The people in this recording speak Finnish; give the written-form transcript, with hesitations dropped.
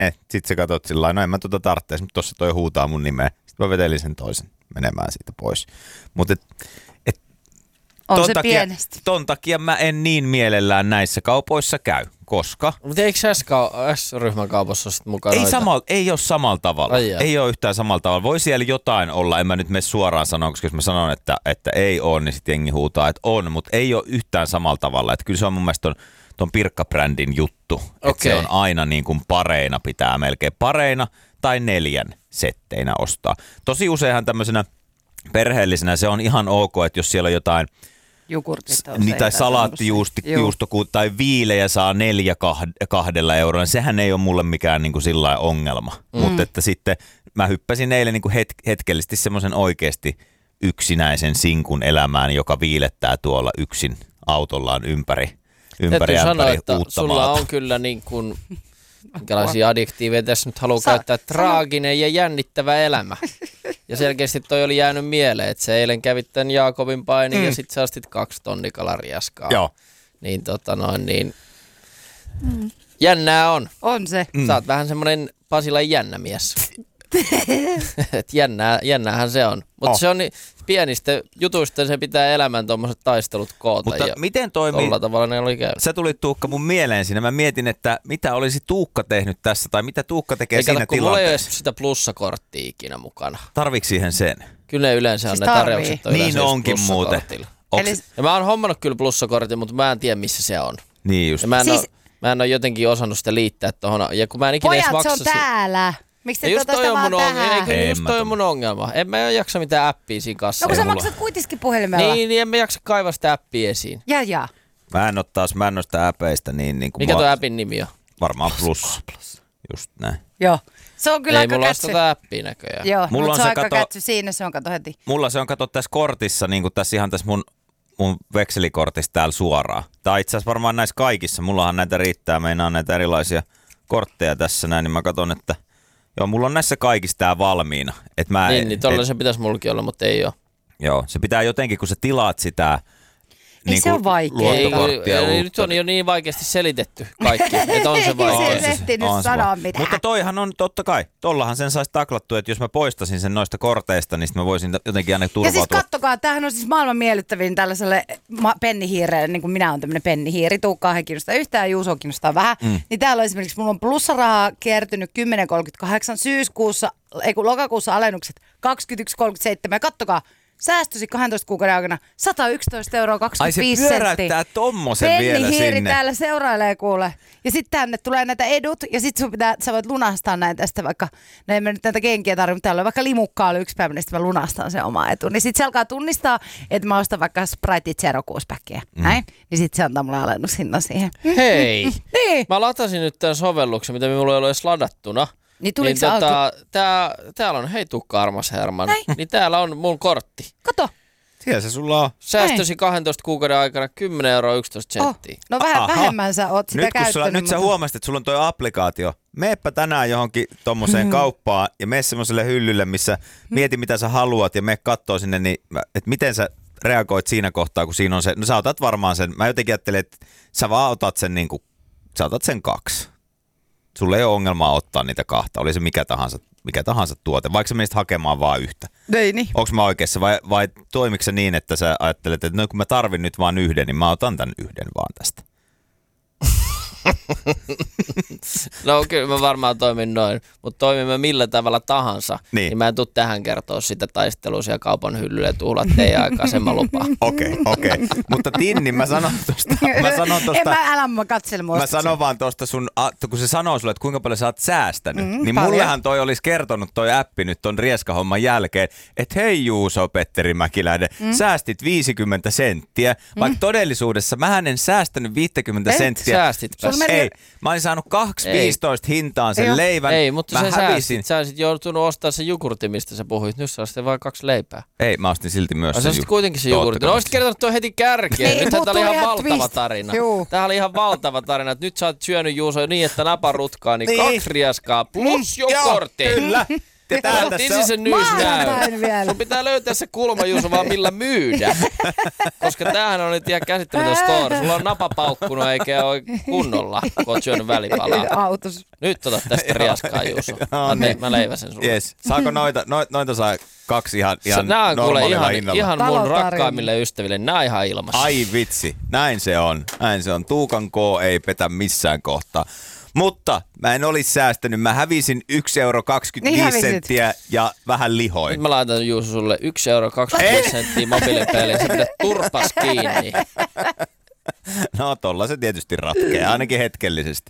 Sitten sä katsot sillä lailla, no en mä tarvitse, mutta tossa toi huutaa mun nimeä. Sitten mä vetelin sen toisen menemään siitä pois. Mutta on se pienestä. Ton takia mä en niin mielellään näissä kaupoissa käy, koska... Mutta eikö S-ryhmän kaupassa sitten mukana? Ei ole samalla tavalla. Ei ole yhtään samalla tavalla. Voi siellä jotain olla, en mä nyt mene suoraan sanoa, koska jos mä sanon, että ei ole, niin sitten jengi huutaa, että on, mutta ei ole yhtään samalla tavalla. Että kyllä se on mun mielestä ton Pirkka-brändin juttu. Että se on aina niin kuin pareina, pitää melkein pareina tai 4 setteinä ostaa. Tosi useinhan tämmöisenä perheellisenä se on ihan ok, että jos siellä on jotain tai salaattijuusto tai viilejä saa 4 2 euroa, sehän ei ole mulle mikään niin kuin sillai ongelma. Mutta että sitten mä hyppäsin eilen niin kuin hetkellisesti semmoisen oikeasti yksinäisen sinkun elämään, joka viilettää tuolla yksin autollaan ympäri sanoa, että uutta sulla maata. on kyllä niin kuin, minkälaisia adjektiiveja tässä nyt haluaa käyttää, traaginen ja jännittävä elämä. Ja selkeästi toi oli jäänyt mieleen, että sä eilen kävit tämän Jaakobin painin ja sit sä ostit 2 tonnikalariaskaa. Joo. Niin jännää on. On se. Sä oot vähän semmonen Pasilan jännä mies. Et jännäähän se on. Mutta se on niin, pienistä jutuista se pitää elämän tommoset taistelut koota. Mutta miten toimii? Tolla tavalla ne oli käynyt. Sä tulit Tuukka mun mieleen siinä. Mä mietin, että mitä olisi Tuukka tehnyt tässä tai mitä Tuukka tekee siinä tilanteessa. Mulla ei ole sitä plussakorttia ikinä mukana. Tarviiko siihen sen? Kyllä ne yleensä on siis ne tarjoukset. On niin onkin muuten. Ja mä oon hommannut kyllä plussakortin, mutta mä en tiedä missä se on. Niin just. Mä en ole jotenkin osannut sitä liittää tohon. Ja kun mä en ikinä edes pojat, maksa se on täällä. Miksi te tuota sitä vaan tähän? Just toi on mun ongelma. En mä jaksa mitään appia siinä kanssa. No kun sä maksat kuitenkin puhelimella. Niin en mä jaksa kaivaa sitä appia esiin. Ja. Mä en ole sitä äpeistä niin kuin mikä tuo appin nimi on? Varmaan Plus. Just näin. Joo. Se on kyllä ei aika mulla kätsy. Ei mulla appia näköjään. Joo, mulla on se aika kätsy siinä, se on kato heti. Mulla se on kato tässä kortissa, niin kuin tässä ihan tässä mun vekselikortissa täällä suoraan. Tai itse asiassa varmaan näissä kaikissa. Mullahan näitä riittää, meinaan näitä erilaisia kortteja tässä näin, niin mä katson, että joo, mulla on näissä kaikissa tää valmiina. Niin tollainen se pitäisi mullakin olla, mutta ei ole. Joo, se pitää jotenkin, kun sä tilaat sitä ei niin se ole vaikeaa. Nyt on jo niin vaikeasti selitetty kaikki, että on se vaikeaa. Ei se ehtinyt sanoa mitään. Mutta toihan on totta kai, tollahan sen saisi taklattua, että jos mä poistasin sen noista korteista, niin mä voisin jotenkin aina turvautua. Ja siis kattokaa, tämähän on siis maailman miellyttävin tällaiselle pennihiirelle, niin kuin minä olen tämmöinen pennihiiri, Tuukkaa he kiinnostaa yhtään, Juuso kiinnostaa vähän. Niin täällä on esimerkiksi, mulla on plussarahaa kertynyt 10,38, lokakuussa alennukset 21,37 ja kattokaa. Säästösi 12 kuukauden aikana 111,25 €. Ai se pyöräyttää tommosen vielä sinne. Pennihiiri täällä seurailee kuule. Ja sitten tänne tulee näitä edut ja sitten sä voit lunastaa näitä tästä vaikka, no en mä nyt näitä kenkiä tarvitse, mutta täällä on vaikka limukkaa oli 1 päivä, niin sitten mä lunastan sen oma etu. Niin sitten se alkaa tunnistaa, että mä ostan vaikka Sprite Zero 6-päkkiä. Näin? Niin sitten se antaa mulle alennushinnan siihen. Hei! Niin. Mä latasin nyt tämän sovelluksen, mitä minulla ei ole edes ladattuna. Niin tuliko se auki? Täällä on, hei Tuukka armas Herman, niin täällä on mun kortti. Kato. Siellä se sulla on. Säästösi 12 kuukauden aikana 10,11 €. No vähän vähemmän sä oot sitä käyttänyt. Nyt sä huomasit, että sulla on toi applikaatio. Meepä tänään johonkin tommoseen kauppaan ja mene semmoiselle hyllylle, missä mieti mitä sä haluat ja mene kattoo sinne, niin, että miten sä reagoit siinä kohtaa, kun siinä on se. No sä otat varmaan sen, mä jotenkin ajattelin, että sä vaan otat sen niin kuin, sä otat sen 2. Sulla ei ole ongelmaa ottaa niitä 2, oli se mikä tahansa tuote, vaikka sä menisit hakemaan vaan yhtä. Ei niin. Onko mä oikeassa vai toimiko se niin, että sä ajattelet, että no kun mä tarvin nyt vaan yhden, niin mä otan tän yhden vaan tästä? No kyllä mä varmaan toimin noin, mutta toimimme millä tavalla tahansa, niin mä en tule tähän kertoa sitä taistelua siellä kaupan hyllyllä ja tuhlaa teidän aikaa, sen mä lupaan. Okei. Mutta Tinni, mä sanon tosta. Mä katsele muista. Mä sanon vaan tosta kun se sanoo sulle, että kuinka paljon sä oot säästänyt, niin mullehan toi olisi kertonut toi appi nyt ton rieskahomman jälkeen, että hei Juuso Petteri Mäkiläinen, säästit 50 senttiä, vaikka todellisuudessa mähän en säästänyt 50 senttiä. Säästit. Ei, mä olin saanut 2,15 hintaan sen leivän. Ei, mutta mä hävisin. Sä olisit joutunut ostaa se jogurtti, mistä sä puhuit. Nyt sä ostit vain 2 leipää. Ei, mä ostin silti myös sen. Sä ostit kuitenkin se jogurtti. No olisit kertonut tuo heti kärkeen. Niin, nythän tää oli ihan valtava twist. tarina. Tää Juu. oli ihan valtava tarina. Nyt sä oot syönyt Juuso niin, että napa rutkaa, niin 2 rieskaa plus jogurtti. Joo, kyllä. Tää tässä se nyys Maanantain vielä. Sun pitää löytää se kulma, Juuso, vaan millä myydä. Koska tämähän on nyt ihan käsittämätön story. Sulla on napa paukkunut eikä ole kunnolla, kun oot syönyt välipalaa. Autos. Nyt ota tästä riaskaa, Juuso. Mä leiväsen sulle. Yes. Saako noita saa 2 ihan nää on kuule normaalilla ihan mun rakkaimmille ystäville. Nää on ihan ilmassa. Ai vitsi, näin se on. Tuukan K ei petä missään kohtaa. Mutta mä en olisi säästänyt. Mä hävisin 1,25 € ja vähän lihoin. Nyt mä laitan Juuso sulle 1,25 € mobiilipeliin. Sä pidät turpas kiinni. No tolla se tietysti ratkeaa, ainakin hetkellisesti.